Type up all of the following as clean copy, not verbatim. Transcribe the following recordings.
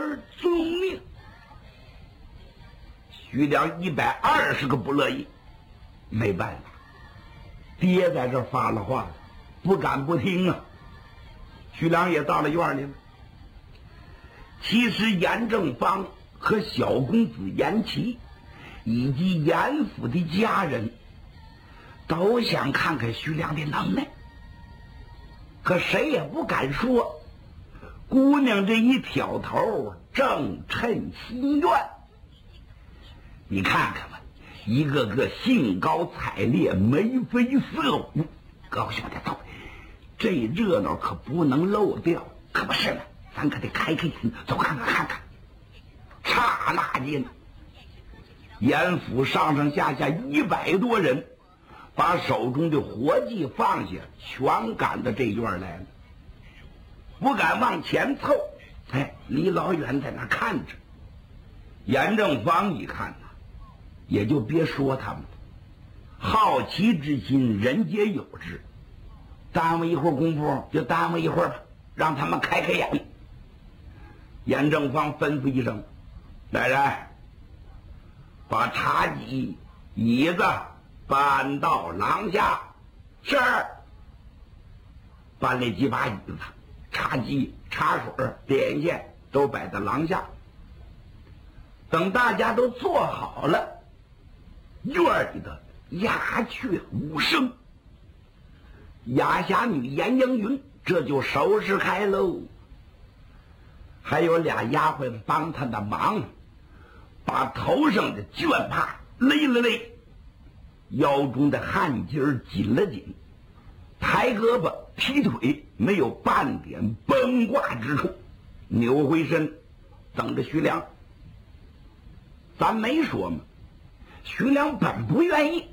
儿遵命。徐良120个不乐意，没办法，爹在这发了话了，不敢不听啊。徐良也到了院里了。其实严正方和小公子严琦以及严府的家人都想看看徐良的能耐，可谁也不敢说。姑娘这一挑头，正趁心愿。你看看吧，一个个兴高采烈，眉飞色舞，高兴的道：“这热闹可不能漏掉，可不是吗？咱可得开心，走看看。”刹那间，严府上上下下100多人，把手中的活计放下，全赶到这院来了，不敢往前凑，离老远在那看着。严正方一看呐，也就别说他们了，好奇之心人皆有之，耽误一会儿功夫就耽误一会儿吧，让他们开开眼。严正方吩咐一声：“来人，把茶几、椅子搬到廊下。”是。搬了几把椅子、茶几、茶水、点心都摆在廊下。等大家都坐好了，院里的鸦雀无声，哑侠女严英云这就收拾开喽。还有俩丫鬟帮他的忙，把头上的绢帕勒了勒，腰中的汗巾紧了紧，抬胳膊劈腿，没有半点崩挂之处，扭回身等着徐良。咱没说嘛，徐良本不愿意，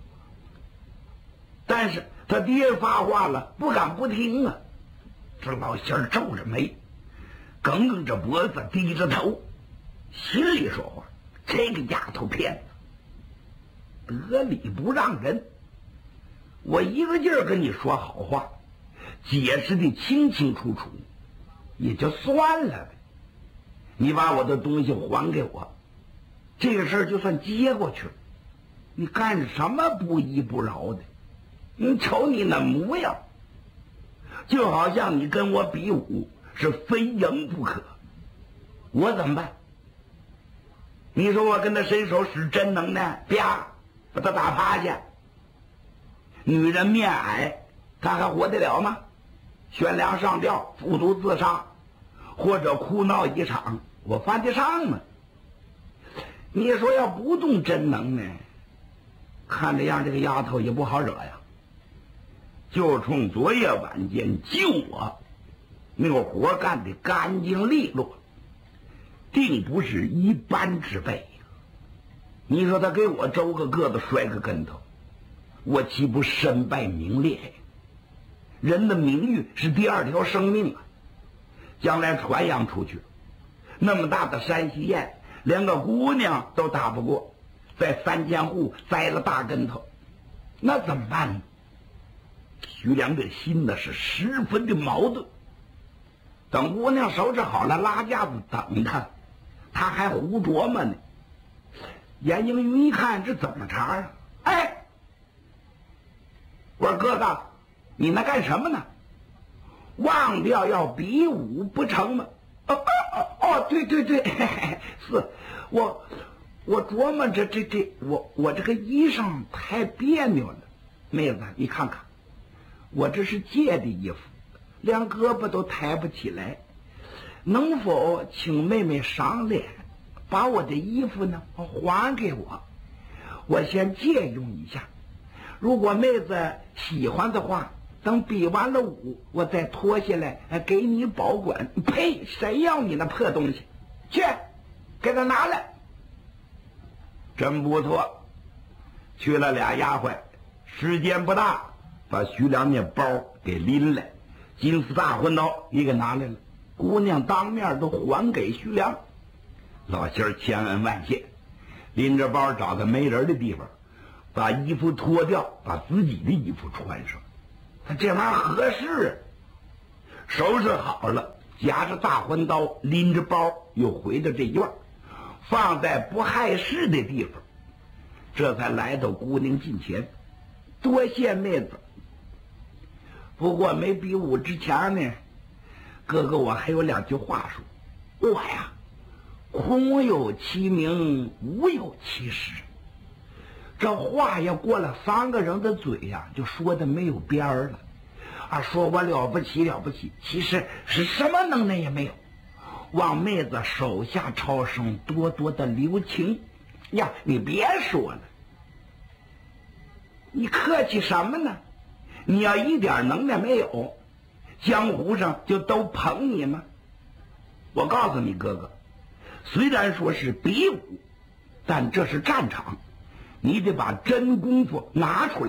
但是他爹发话了，不敢不听啊。这老仙儿皱着眉，梗梗着脖子，低着头，心里说话：这个丫头片子得理不让人，我一个劲儿跟你说好话，解释的清清楚楚，也就算了呗。你把我的东西还给我，这个事儿就算接过去了。你干什么不依不饶的？你瞅你那模样，就好像你跟我比武是非赢不可。我怎么办？你说我跟他伸手使真能耐，啪把他打趴下，女人面矮，他还活得了吗？悬梁上吊，服毒自杀，或者哭闹一场，我犯得上吗？你说要不动真能耐，看这样这个丫头也不好惹呀。就冲昨夜晚间救我，那个活干得干净利落，定不是一般之辈。你说他给我周个个子摔个跟头，我岂不身败名裂呀？人的名誉是第二条生命啊，将来传扬出去，那么大的山西宴，连个姑娘都打不过，在3000户栽了大跟头，那怎么办呢？徐良这心呢是十分的矛盾。等姑娘收拾好了，拉架子等他，他还胡琢磨呢。严英云一看这怎么茬啊？哎，我说哥哥，你那干什么呢？忘掉要比武不成吗？对，是我琢磨着我这个衣裳太别扭了。妹子，你看看，我这是借的衣服，连胳膊都抬不起来，能否请妹妹赏脸，把我的衣服呢还给我？我先借用一下，如果妹子喜欢的话，等比完了武，我再脱下来给你保管。呸！谁要你那破东西？去，给他拿来。真不错，去了俩丫鬟，时间不大，把徐良那包给拎来，金丝大环刀也给拿来了。姑娘当面都还给徐良。老仙儿千恩万谢，拎着包找个没人的地方，把衣服脱掉，把自己的衣服穿上。他这玩意儿合适，收拾好了， 夹着大环刀，拎着包，又回到这院，放在不碍事的地方，这才来到姑娘近前，多谢妹子。不过没比武之前呢，哥哥我还有两句话说。我呀，空有其名，无有其实。这话要过了3个人的嘴呀，就说的没有边儿了。说我了不起了不起，其实是什么能耐也没有。望妹子手下超生，多多的留情呀！你别说了，你客气什么呢？你要一点能耐没有，江湖上就都捧你吗？我告诉你哥哥，虽然说是比武，但这是战场，你得把真功夫拿出来。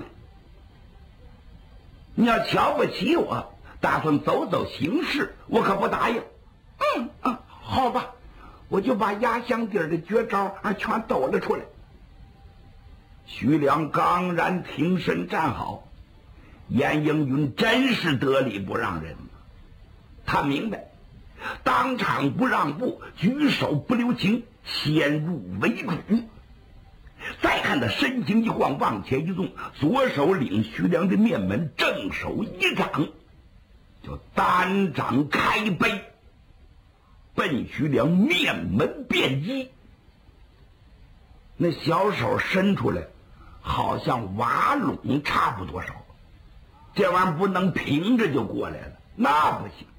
你要瞧不起我，打算走走形式，我可不答应。好吧，我就把压箱底儿的绝招全抖了出来。徐良刚然挺身站好，严应云真是得理不让人。他明白，当场不让步，举手不留情，先入为主。再看他身形一晃，往前一纵，左手领徐良的面门，正手一掌，就单掌开背，奔徐良面门便击。那小手伸出来，好像瓦垄差不多少。这玩意儿不能平着就过来了，那不行。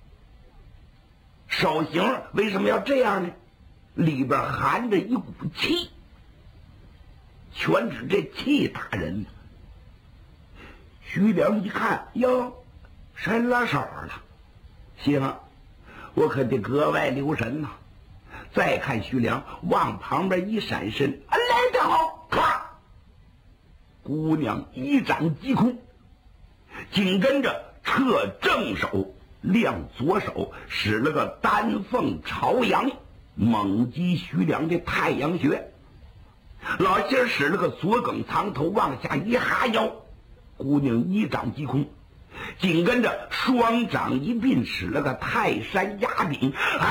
手型为什么要这样呢？里边含着一股气，全指这气打人。徐良一看，哟，伸了手了，行，我可得格外留神呐。再看徐良往旁边一闪身，来得好，咔！姑娘一掌击空，紧跟着撤正手，亮左手，使了个丹凤朝阳，猛击徐良的太阳穴。老仙使了个左梗藏头，往下一哈腰，姑娘一掌击空，紧跟着双掌一并，使了个泰山压顶，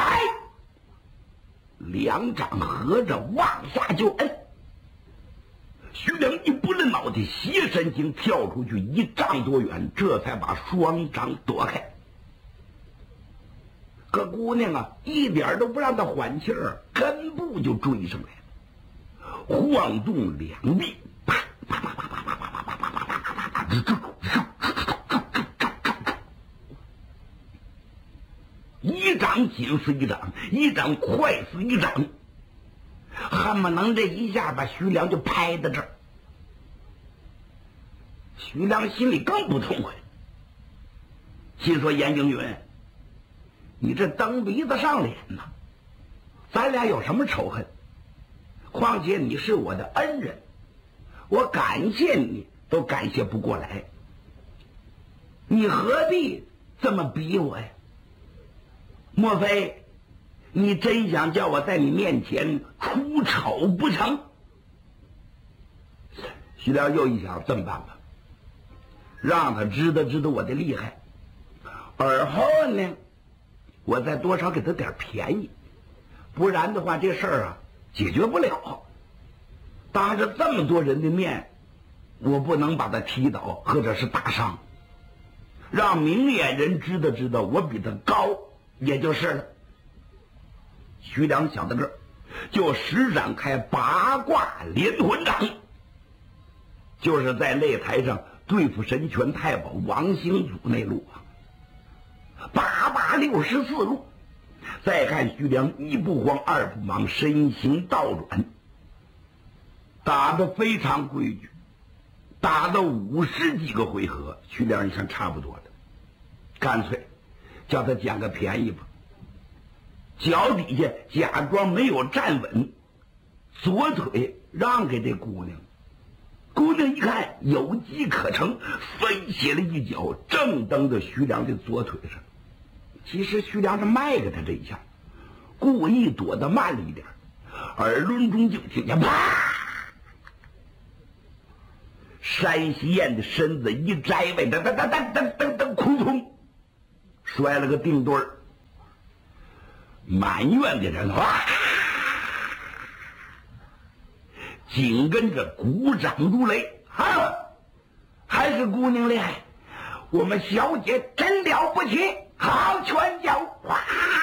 两掌合着往下就摁。徐良一拨了脑袋，斜身形跳出去1丈多远，这才把双掌躲开。可姑娘一点都不让他缓气儿，根部就追上来了，晃动两臂，啪啪啪啪啪啪啪啪啪啪啪啪啪，一掌紧似一掌，一掌快似一掌，恨不能这一下把徐良就拍到这儿。徐良心里更不痛快，心说严应云，你这蹬鼻子上脸呐！咱俩有什么仇恨？况且你是我的恩人，我感谢你都感谢不过来，你何必这么逼我呀？莫非你真想叫我在你面前出丑不成？徐良又一想，这么办吧，让他知道我的厉害，而后呢，我再多少给他点便宜，不然的话这事儿解决不了。当着这么多人的面，我不能把他踢倒或者是打伤，让明眼人知道我比他高也就是了。徐良想到这儿，就施展开八卦连环掌，就是在擂台上对付神拳太保王兴祖那路864路。再看徐良一不慌二不忙，身形倒转，打得非常规矩，打到50几个回合，徐良一看差不多了，干脆叫他捡个便宜吧。脚底下假装没有站稳，左腿让给这姑娘。姑娘一看有机可乘，飞起了一脚，正蹬在徐良的左腿上。其实徐良是卖给他这一下，故意躲得慢了一点，耳轮中就听见啪，山西燕的身子一摘位，噔噔噔噔噔噔噔，空中摔了个腚墩儿， 满院的人哇，紧跟着鼓掌如雷。还是姑娘厉害，我们小姐真了不起，好拳脚！哇，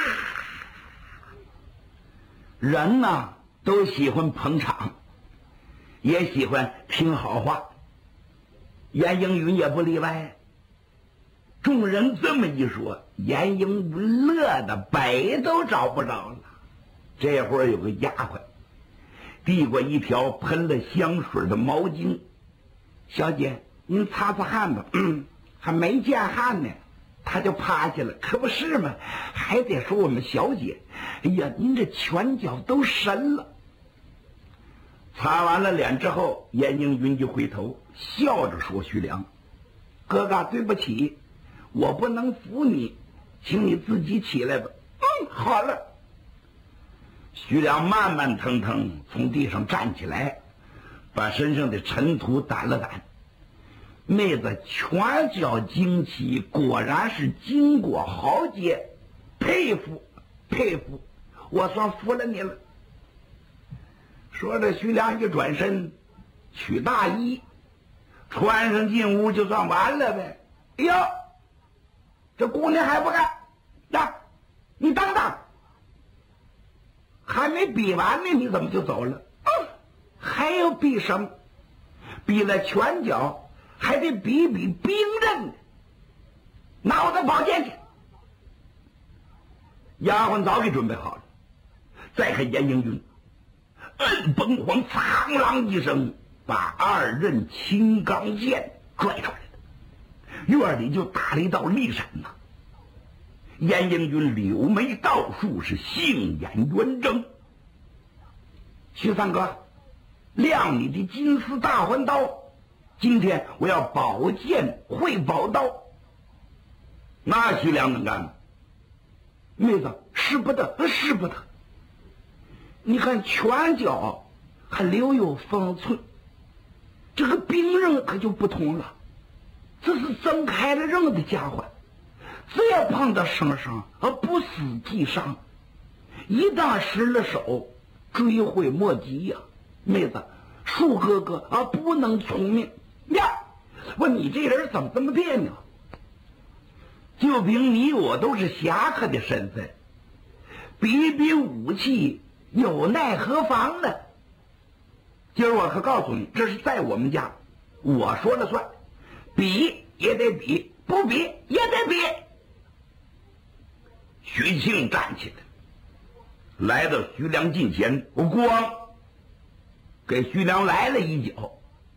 人呢都喜欢捧场，也喜欢听好话，严应云也不例外。众人这么一说，严应云乐的北都找不着了。这会儿有个丫鬟递过一条喷了香水的毛巾，小姐您擦擦汗吧。还没见汗呢，他就趴下了。可不是嘛，还得说我们小姐，哎呀，您这拳脚都神了。擦完了脸之后，严应云就回头笑着说：“徐良，哥哥对不起，我不能扶你，请你自己起来吧。”好了。徐良慢慢腾腾从地上站起来，把身上的尘土掸了掸。妹子拳脚精奇，果然是经过豪杰，佩服佩服，我算服了你了。说着，徐良一转身取大衣，穿上进屋就算完了呗。哎呦，这姑娘还不干呀？你等等，还没比完呢，你怎么就走了？还要比什么？比了拳脚，还得比兵刃呢。拿我的宝剑去。丫鬟早给准备好了。再看严应云，摁崩黄，苍啷一声，把2刃青钢剑拽出来了。院里就打了一道利闪呐。严应云柳眉倒竖，是杏眼圆睁。徐三哥，亮你的金丝大环刀，今天我要宝剑会宝刀。那徐良能干吗？妹子，使不得，使不得。你看拳脚还留有方寸，这个兵刃可就不同了，这是睁开了刃的家伙，只要碰到生生不死即伤，一旦失了手，追悔莫及呀。妹子，恕哥哥不能从命呀。问你这人怎么这么别扭？就凭你我都是侠客的身份，比比武器有奈何妨呢？今儿我可告诉你，这是在我们家，我说了算，比也得比，不比也得比。徐庆站起来，来到徐良近前，我咣给徐良来了一脚。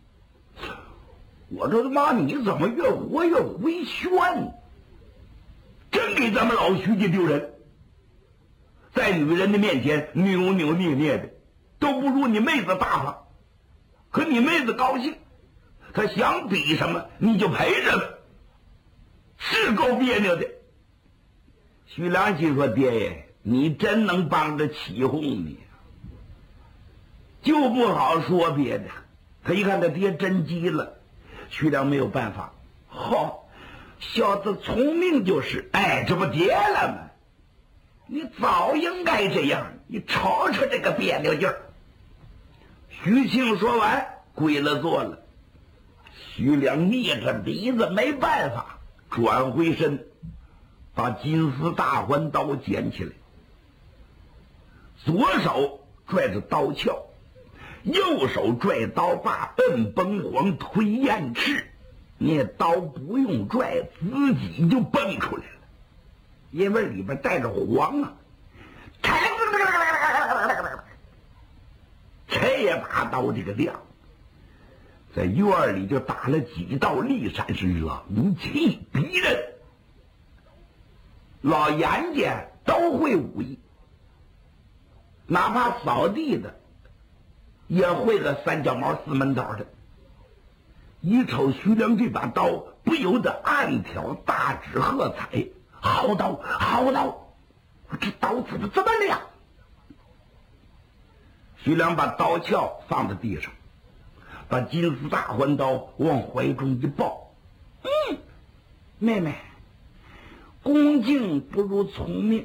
我说他妈，你怎么越活越回旋？真给咱们老徐家丢人，在女人的面前扭扭捏捏的，都不如你妹子大方。可你妹子高兴，她想比什么你就陪着了，是够别扭的。徐良心说：“爹爷，你真能帮着起哄你，就不好说别的。”他一看他爹真急了，徐良没有办法。小子聪明就是，这不跌了吗？你早应该这样，你瞅瞅这个别扭劲儿。徐庆说完，跪了坐了。徐良捏着鼻子没办法，转回身，把金丝大环刀捡起来，左手拽着刀鞘，右手拽刀把，摁崩黄推燕翅。那刀不用拽，自己就蹦出来了，因为里边带着黄啊。这把刀这个亮，在院里就打了几道利闪，是冷气逼人。老严家都会武艺，哪怕扫地的也会个三脚猫四门刀的。一瞅徐良这把刀，不由得暗挑大指喝彩：“好刀，好刀！这刀怎么这么亮？”徐良把刀鞘放在地上，把金丝大环刀往怀中一抱：“妹妹，恭敬不如从命。